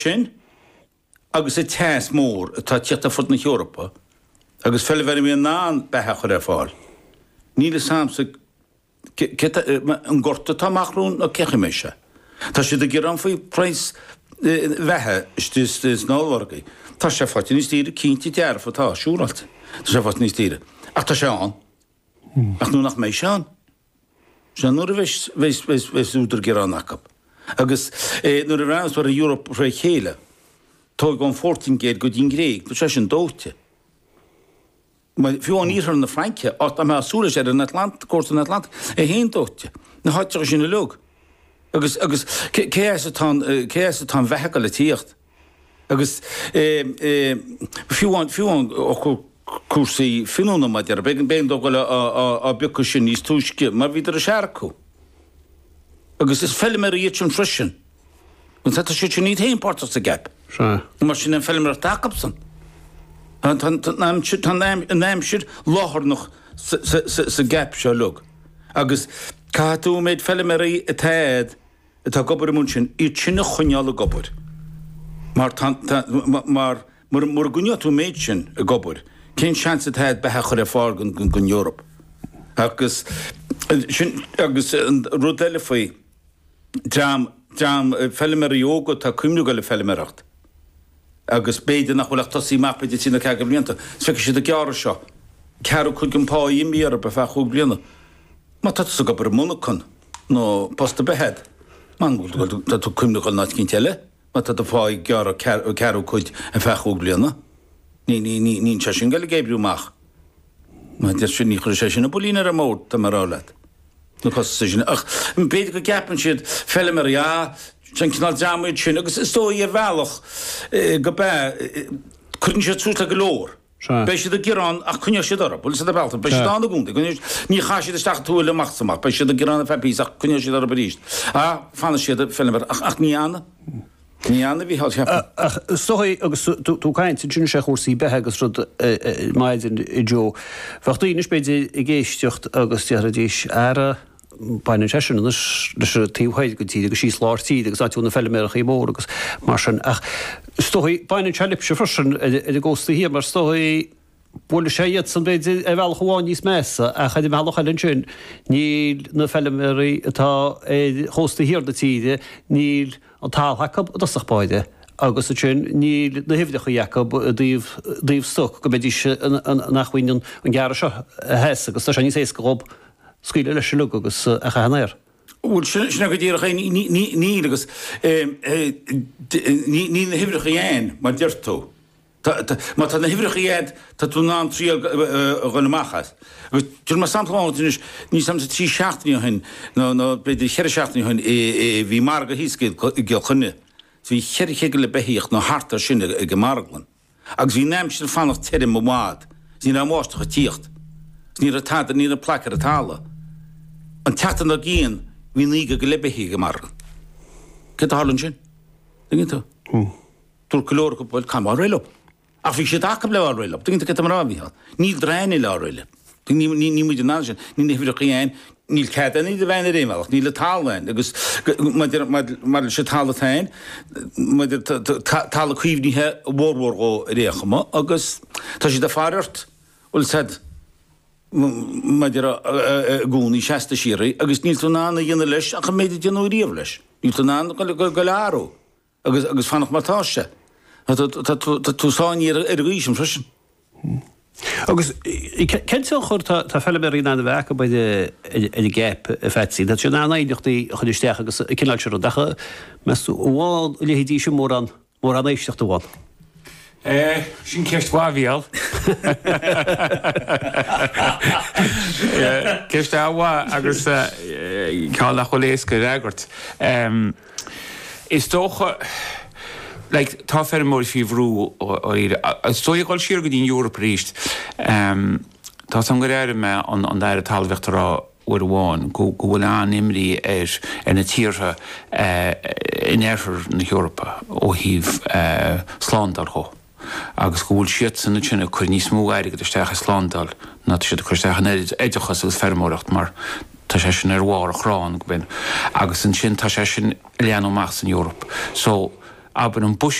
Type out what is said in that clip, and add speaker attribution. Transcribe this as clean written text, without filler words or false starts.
Speaker 1: sin agus é teas mór atá tíochta fud na Eorpa agus fel bhar mé ná bethe chu fáil. Níle samsa an gorta táachún a cecha mé se. Tá si a gur an faoi preis bheitthe is náhhargaí. Tá sé fáte níos tíre cínti dearfa tá siúrailte. Tá sé fáte níos tíre. Ach tá sé an. Ach nú nach méid se an. Se nuair a bheits útar gur an acab. Agus nuair a bhreas war a Europa ré chéile, tá gón 14 géad go dín gréig, tú sé sin dóte. Fiú an íthar na Frankia, áit a me asúla sé an Atlant, córt an Atlant, hén dóte. Na háteach sin na lug. Agus cé tá bheithe le tíocht. Agus fiú an cuasaí finúna maidir, begin béon dógáil a becu sin níos túisce, mar bhíidir a searcú. Agus is fellimar a dhéit an frisin. Gon tá sé sin níd héon pártas a gap. Mar sin an fellimar a takapsan. Tá náimsir láthar noch sa gap se lug. Agus cáú méid fellimar a taid atá gobar a mún sin í sinna chuneála gobar. Mar gunneú méid sin a gobar. Cén seans a taid bethe chur fáil gon Eorpa. Agus rud eile faoi Dram fellimar a jóga tá cumnú go le fellimaracht. Agus béidir nach bhfuil tosí mappaide tína ceaga blianta. Sfeice si a gearra seo. Cearú chuig an páí míar be fe chuú bliana. Má tá sa gobar múnachan nó posta behead. Man bhfuil tú cumnú go náid cinn teile. Má tá fáid gearra cearú chuid a fe chuú bliana. Ní se sin gaile gébriúach. Má de sin ní chuir sé sin na bolínar a mór tá marrálaat. No cos sin ach beidir go gapan siad fellimar sin cinál deamid sin agus is tóí ar bhealach go be chuann siad trúta go leor. Béis siad a gurán ach cunne siad orra, bhfuil siad a bhelta, béis siad anna gúnta, ní chá siad isteach túil le machtamach, béis siad a gurán a fepís ach cunne siad orra baríist. Fanna siad a fellimar ach ní anna. Ní anna bhí hall seapa.
Speaker 2: Ach sói agus tú caint sin sé chósaí bethe agus rud maidin I Joe. Fachtaí is beidir I géisteocht agus tear a díis ara Bain session is tíhaid go tíide agus sí slátí agus áitiúna fellimach í mór agus mar sin ach stoí bain chelip se frisin a ggósta hí mar stoí bula séiad san beidir a bhil chuáin níos mesa a chaid meach an sin níl na fellimarí atá chósta hir de tíide níl an talhaicab dasach baide agus a sin níl na hifdecha Jacob a díomh stoc go beidir nachhain an gearra seo a hes agus tá sé níos éis go Scuile leis lug agus a chanéir.
Speaker 1: Bhfuil sinna go dtíar ní agus ní na hifrecha dhéin mar deirtó. Má tá na hifrecha dhéad tá tú ná tríal ghanamachas. Agus tuair mar samtáin ní sam trí seaachtaí hin nó beidir cheir seaachtaí hin bhí mar go híscéil go chunne. Bhí cheirché le beíocht nó hartar sinna go marglan. Agus bhí neimsir fannacht teir mád, ní na máistecha tíocht. Ní a táda ní a placar a tála. An teachtan a gíon hí ní go lebehí go mar. Ce hálann sin? Dingin tú? Túr colóir go bhfuil cam áréile. Ach bhí sé dacab le áréile, dingin tú mar ábhíá. Níl dráine le áréile. Ní muidir ná sin, ní nehíidir chéin, níl cean ní de bhaine réimeach, ní le talhain, agus mar sé talla tain, maidir talla chuomhníthe bhórhór ó réachama, agus tá sé de fáirt, bhfuil said, maidir gúnaí seasta síraí, agus níl tú nána dhéana leis a chu méidir déanú riamh leis. Níl tú nána go learú, agus fannach martáiste. Tú sáin ar ríisiom frisin.
Speaker 2: Agus ceil chur tá fellimarí na bhecha baide i gap a fetsaí, dat sé ná éideachtaí chuisteach agus cinál se dacha meú bháil lehédí sem mór an éisteachta bháil.
Speaker 3: Sin ceist bháhíal. Ceist áhá agus cáil nach choléis go réagart. Is tócha tá fer mór fi bhrú stoi gáil siar go dín Eorpa ríist. Tá sam go réir me an dair talhechtarrá uair bháin go bhfuil an imrí na tíortha in éair na Eorpa ó híh slándal cho. Agus go bhfuil siad sanna sinna chuir níos mó airige isteach slándal na siad chuisteach éidechas agus fermóracht mar tá sé sin ar bhár a chrán go bin. Agus an sin tá sé sin leanamach san Eorpa. So aber an bus